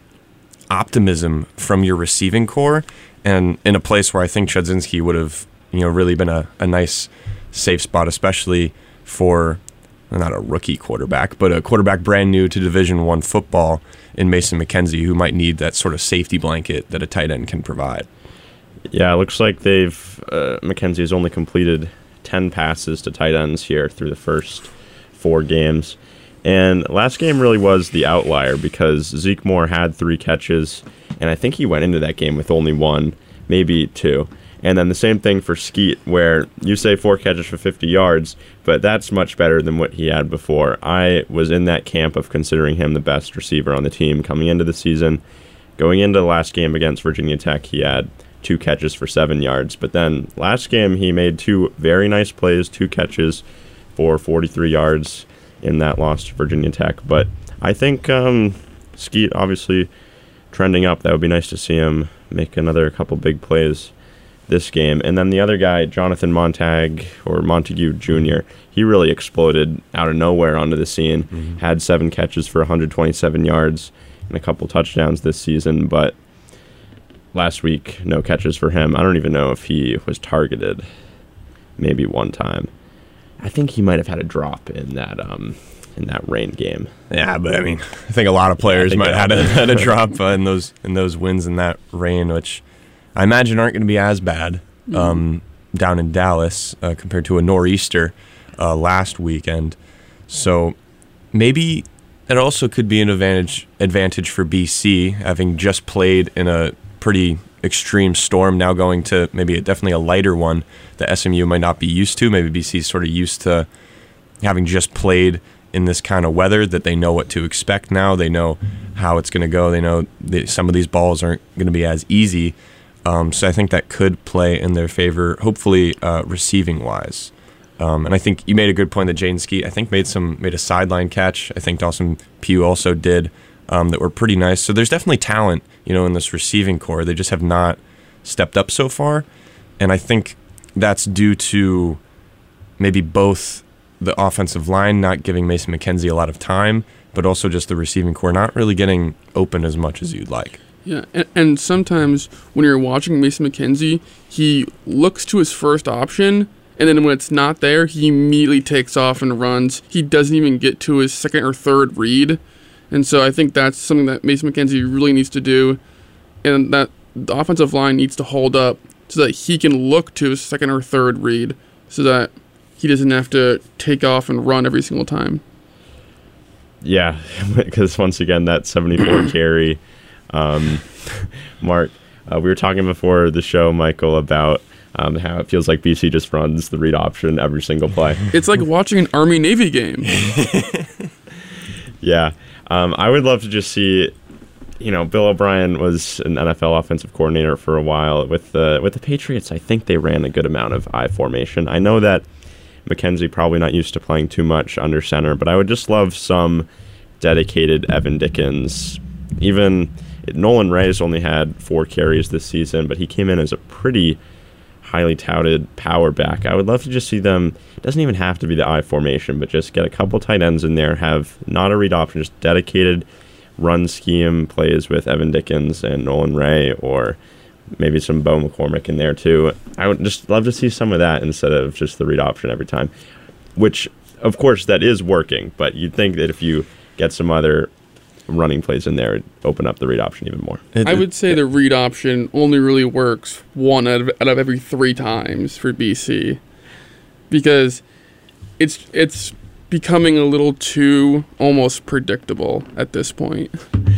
optimism from your receiving core, and in a place where I think Chudzinski would have, you know, really been a, a nice safe spot, especially for not a rookie quarterback, but a quarterback brand new to Division One football in Mason McKenzie, who might need that sort of safety blanket that a tight end can provide. Yeah, it looks like they've uh, McKenzie has only completed ten passes to tight ends here through the first four games. And last game really was the outlier because Zeke Moore had three catches, and I think he went into that game with only one, maybe two. And then the same thing for Skeet, where you say four catches for fifty yards, but that's much better than what he had before. I was in that camp of considering him the best receiver on the team coming into the season. Going into the last game against Virginia Tech, he had two catches for seven yards. But then last game, he made two very nice plays, two catches for forty-three yards in that loss to Virginia Tech. But I think um, Skeet obviously trending up. That would be nice to see him make another couple big plays this game. And then the other guy, Jonathan Montag, or Montague Junior, he really exploded out of nowhere onto the scene. Mm-hmm. Had seven catches for one hundred twenty-seven yards and a couple touchdowns this season, but last week, no catches for him. I don't even know if he was targeted maybe one time. I think he might have had a drop in that um, in that rain game. Yeah, but I mean, I think a lot of players yeah, might have had a, had a drop uh, in those in those wins in that rain, which I imagine aren't going to be as bad um, mm. down in Dallas uh, compared to a nor'easter uh, last weekend. So maybe it also could be an advantage advantage for B C, having just played in a pretty extreme storm, now going to maybe a, definitely a lighter one that S M U might not be used to. Maybe B C's sort of used to having just played in this kind of weather, that they know what to expect now. They know how it's going to go. They know that some of these balls aren't going to be as easy. Um, so I think that could play in their favor, hopefully uh, receiving-wise. Um, and I think you made a good point that Jaden Skeet, I think, made some made a sideline catch. I think Dawson Pugh also did, um, that were pretty nice. So there's definitely talent, you know, in this receiving core. They just have not stepped up so far. And I think that's due to maybe both the offensive line not giving Mason McKenzie a lot of time, but also just the receiving core not really getting open as much as you'd like. Yeah, and, and sometimes when you're watching Mason McKenzie, he looks to his first option, and then when it's not there, he immediately takes off and runs. He doesn't even get to his second or third read. And so I think that's something that Mason McKenzie really needs to do, and that the offensive line needs to hold up so that he can look to his second or third read so that he doesn't have to take off and run every single time. Yeah, because once again, that seventy-four carry. Um, Mark, uh, we were talking before the show, Michael, about um, how it feels like B C just runs the read option every single play. It's like watching an Army-Navy game. Yeah. Um, I would love to just see, you know, Bill O'Brien was an N F L offensive coordinator for a while. With the, with the Patriots, I think they ran a good amount of I formation. I know that McKenzie probably not used to playing too much under center, but I would just love some dedicated Evan Dickens. Even Nolan Reyes only had four carries this season, but he came in as a pretty highly touted power back. I would love to just see them, it doesn't even have to be the I formation, but just get a couple tight ends in there, have not a read option, just dedicated run scheme plays with Evan Dickens and Nolan Ray, or maybe some Bo McCormick in there too. I would just love to see some of that instead of just the read option every time, which of course that is working, but you'd think that if you get some other running plays in there, it'd open up the read option even more. I would say the read option only really works one out of, out of every three times for B C, because it's it's becoming a little too almost predictable at this point.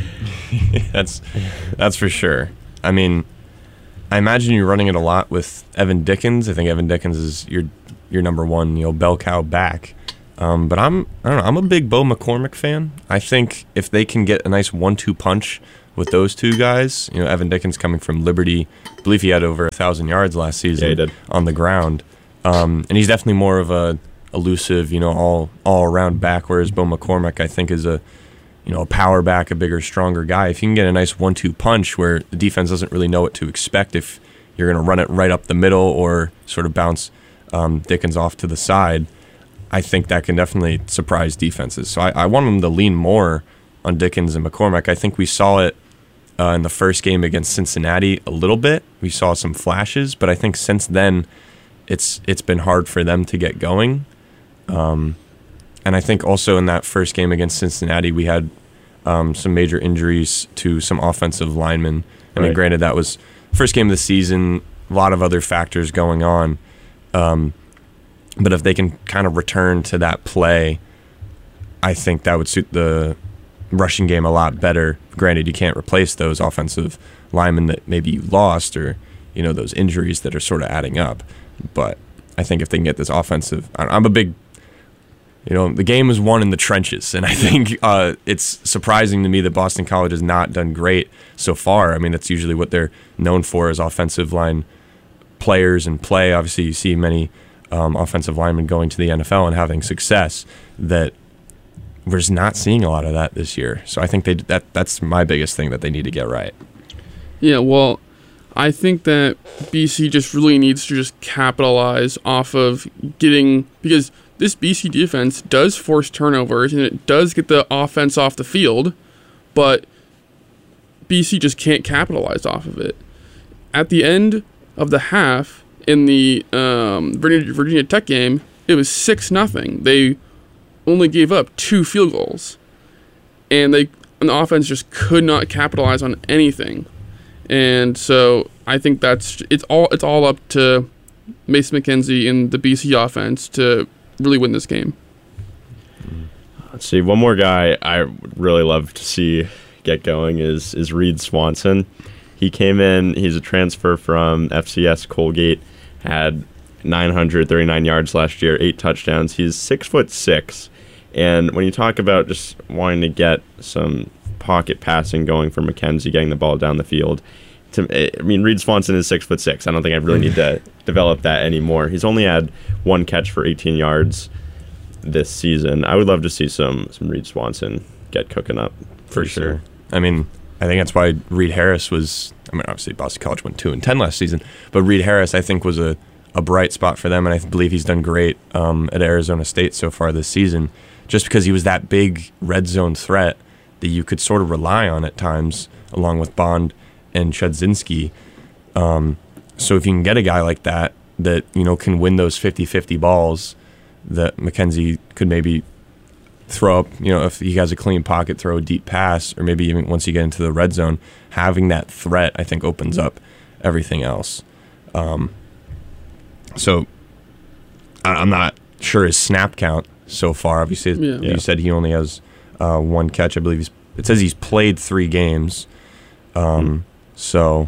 that's that's for sure. I mean, I imagine you're running it a lot with Evan Dickens. I think Evan Dickens is your your number one, you know, bell cow back. Um, but I'm I don't know. I'm a big Bo McCormick fan. I think if they can get a nice one-two punch with those two guys, you know, Evan Dickens coming from Liberty, I believe he had over a thousand yards last season yeah, he did. on the ground, um, and he's definitely more of a elusive, you know, all all around back. Whereas Bo McCormick, I think, is a you know a power back, a bigger, stronger guy. If you can get a nice one-two punch where the defense doesn't really know what to expect, if you're going to run it right up the middle or sort of bounce um, Dickens off to the side, I think that can definitely surprise defenses. So I, I want them to lean more on Dickens and McCormick. I think we saw it uh, in the first game against Cincinnati a little bit. We saw some flashes, but I think since then it's it's been hard for them to get going. Um, and I think also in that first game against Cincinnati, we had um, some major injuries to some offensive linemen. I mean, Right. granted, that was first game of the season, a lot of other factors going on. Um, but if they can kind of return to that play, I think that would suit the rushing game a lot better. Granted, you can't replace those offensive linemen that maybe you lost or, you know, those injuries that are sort of adding up. But I think if they can get this offensive, I'm a big, you know, the game is won in the trenches. And I think uh, it's surprising to me that Boston College has not done great so far. I mean, that's usually what they're known for as offensive line players and play. Obviously, you see many um, offensive linemen going to the N F L and having success. That we're just not seeing a lot of that this year. So I think they that that's my biggest thing that they need to get right. Yeah, well, I think that B C just really needs to just capitalize off of getting, because this B C defense does force turnovers and it does get the offense off the field, but B C just can't capitalize off of it. At the end of the half in the um, Virginia, Virginia Tech game, it was six nothing. They only gave up two field goals, and they and the offense just could not capitalize on anything. And so I think that's it's all it's all up to Mason McKenzie and the B C offense to really win this game. Let's see. One more guy I would really love to see get going is is Reed Swanson. He came in. He's a transfer from F C S Colgate. Had nine hundred thirty-nine yards last year, eight touchdowns. He's six foot six, and when you talk about just wanting to get some pocket passing going for McKenzie, getting the ball down the field, to, I mean, Reed Swanson is six foot six. I don't think I really need to develop that anymore. He's only had one catch for eighteen yards this season. I would love to see some some Reed Swanson get cooking up For sure. I mean, I think that's why Reed Harris was, I mean, obviously Boston College went two and ten last season, but Reed Harris, I think, was a, a bright spot for them, and I believe he's done great um, at Arizona State so far this season, just because he was that big red zone threat that you could sort of rely on at times, along with Bond and Chudzinski. Um, so if you can get a guy like that, that, you know, can win those fifty-fifty balls, that McKenzie could maybe throw up, you know, if he has a clean pocket, throw a deep pass, or maybe even once you get into the red zone, having that threat, I think, opens up everything else. Um, so I- I'm not sure his snap count so far. Obviously, Yeah. you Yeah. said he only has uh, one catch. I believe he's. It says he's played three games. Um, mm. So,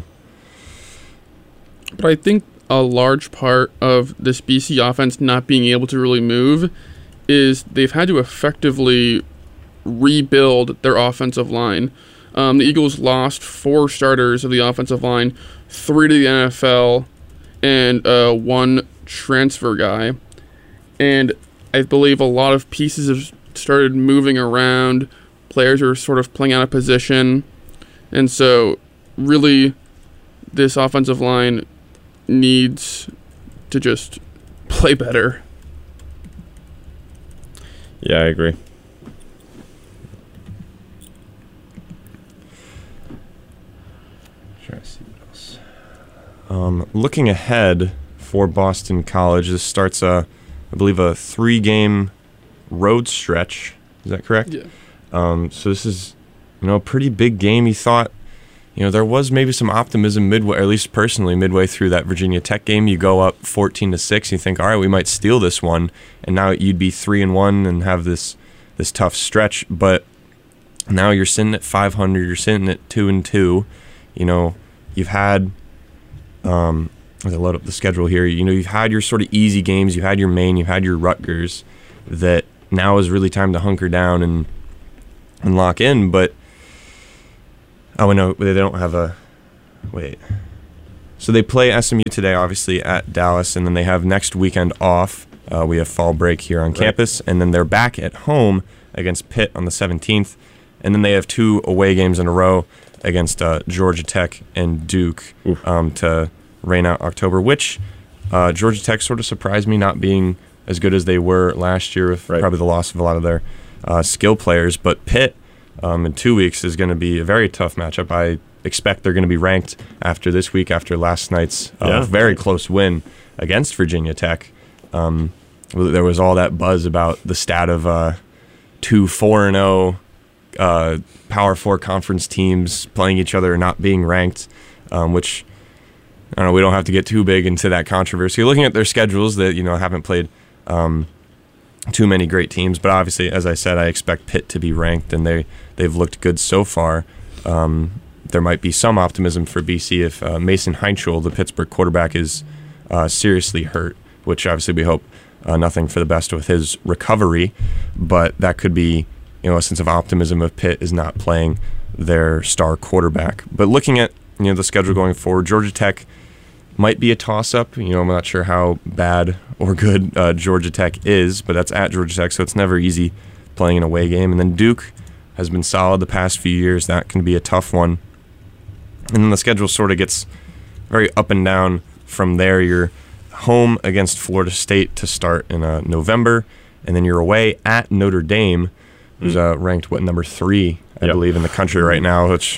but I think a large part of this B C offense not being able to really move is they've had to effectively rebuild their offensive line. Um, the Eagles lost four starters of the offensive line, three to the N F L, and uh, one transfer guy. And I believe a lot of pieces have started moving around. Players are sort of playing out of position. And so, really, this offensive line needs to just play better. Yeah, I agree. Trying to see what else. Um, looking ahead for Boston College, this starts a, I believe, a three-game road stretch. Is that correct? Yeah. Um, so this is, you know, a pretty big game. You thought you know, there was maybe some optimism midway, or at least personally midway through that Virginia Tech game. You go up fourteen to six, you think, all right, we might steal this one, and now you'd be three and one and have this this tough stretch. But now you're sitting at five hundred, you're sitting at two and two. You know, you've had, um, as I load up the schedule here, you know, you've had your sort of easy games, you've had your Maine, you've had your Rutgers, that now is really time to hunker down and and lock in. But oh no, they don't have a wait. So they play S M U today, obviously at Dallas, and then they have next weekend off. Uh, we have fall break here on right. campus, and then they're back at home against Pitt on the seventeenth, and then they have two away games in a row against uh, Georgia Tech and Duke um, to rain out October. Which uh, Georgia Tech sort of surprised me not being as good as they were last year, with right. probably the loss of a lot of their uh, skill players. But Pitt um, in two weeks is going to be a very tough matchup. I expect they're going to be ranked after this week, after last night's uh, yeah. very close win against Virginia Tech. Um, there was all that buzz about the stat of uh, two four and oh uh, Power Four conference teams playing each other and not being ranked, um, which I don't know. We don't have to get too big into that controversy. Looking at their schedules, that you know haven't played um, too many great teams, but obviously, as I said, I expect Pitt to be ranked, and they they've looked good so far. Um, there might be some optimism for B C if uh, Mason Heinschel, the Pittsburgh quarterback, is uh, seriously hurt, which obviously we hope uh, nothing for the best with his recovery, but that could be, you know, a sense of optimism if Pitt is not playing their star quarterback. But looking at, you know, the schedule going forward, Georgia Tech might be a toss-up. You know, I'm not sure how bad or good uh, Georgia Tech is, but that's at Georgia Tech, so it's never easy playing an away game. And then Duke has been solid the past few years. That can be a tough one. And then the schedule sort of gets very up and down from there. You're home against Florida State to start in uh, November, and then you're away at Notre Dame, who's uh, ranked, what, number three, I yep. believe, in the country right now, which,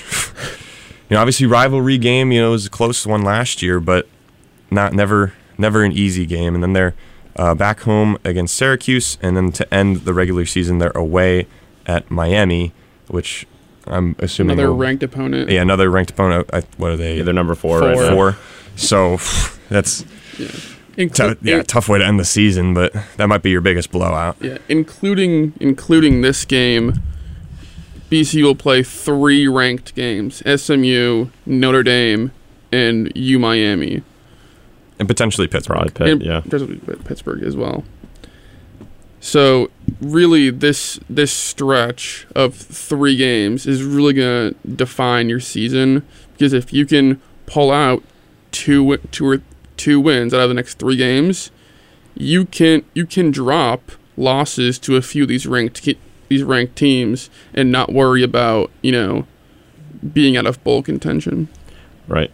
you know, obviously rivalry game, you know, it was the closest one last year, but not never never an easy game. And then they're uh, back home against Syracuse, and then to end the regular season, they're away at Miami, which I'm assuming another will, ranked opponent. Yeah, another ranked opponent. I, what are they? Yeah, they're number four. Four. Right four. So that's yeah. Inclu- t- yeah, tough way to end the season, but that might be your biggest blowout. Yeah, including including this game, B C will play three ranked games: S M U, Notre Dame, and U Miami, and potentially Pittsburgh. Pitt, and yeah, Pittsburgh as well. So really, this this stretch of three games is really gonna define your season, because if you can pull out two two or two wins out of the next three games, you can you can drop losses to a few of these ranked these ranked teams and not worry about, you know, being out of bowl contention. Right.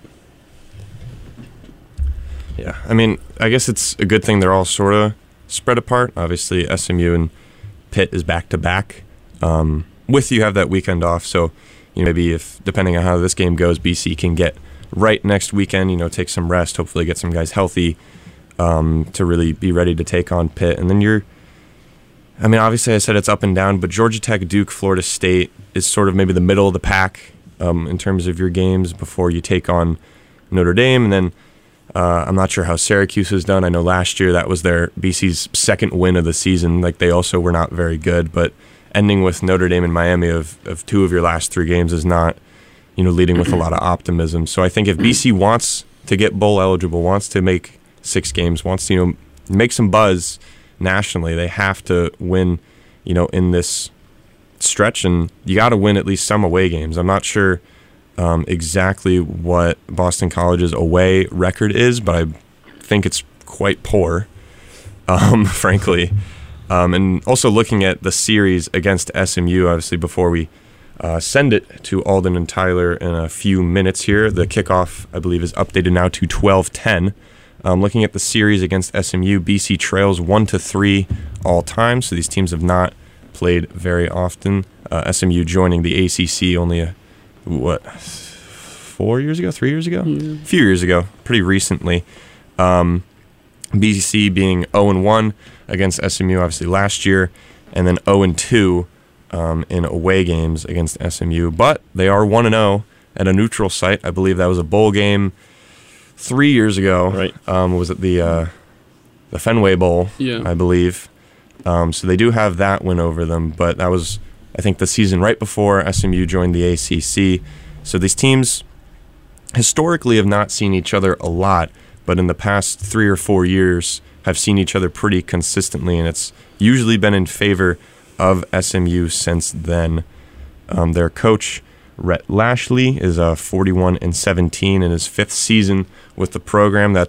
Yeah, I mean, I guess it's a good thing they're all sort of spread apart. Obviously, S M U and Pitt is back to back. Um, with you have that weekend off, so you know, maybe if depending on how this game goes, B C can get right next weekend, you know, take some rest, hopefully get some guys healthy um, to really be ready to take on Pitt. And then you're, I mean, obviously I said it's up and down, but Georgia Tech, Duke, Florida State is sort of maybe the middle of the pack um, in terms of your games before you take on Notre Dame. And then uh, I'm not sure how Syracuse has done. I know last year that was their B C's second win of the season. Like, they also were not very good, but ending with Notre Dame and Miami of, of two of your last three games is not, you know, leading with a lot of optimism. So I think if B C wants to get bowl eligible, wants to make six games, wants to, you know, make some buzz nationally, they have to win, you know, in this stretch, and you got to win at least some away games. I'm not sure um, exactly what Boston College's away record is, but I think it's quite poor, um, frankly. Um, and also looking at the series against S M U, obviously, before we Uh, send it to Alden and Tyler in a few minutes here. The kickoff, I believe, is updated now to twelve ten. Um, looking at the series against S M U, B C trails one to three all time, so these teams have not played very often. Uh, S M U joining the A C C only, a, what, four years ago, three years ago? Yeah. A few years ago, pretty recently. Um, B C being oh and one against S M U, obviously, last year, and then oh and two Um, in away games against S M U, but they are one and oh at a neutral site. I believe that was a bowl game three years ago. Right. Um, was it the uh, the Fenway Bowl? Yeah. I believe. Um, so they do have that win over them, but that was, I think, the season right before S M U joined the A C C. So these teams historically have not seen each other a lot, but in the past three or four years have seen each other pretty consistently, and it's usually been in favor of S M U since then. Um, their coach, Rhett Lashley, is uh, forty-one and seventeen in his fifth season with the program. That's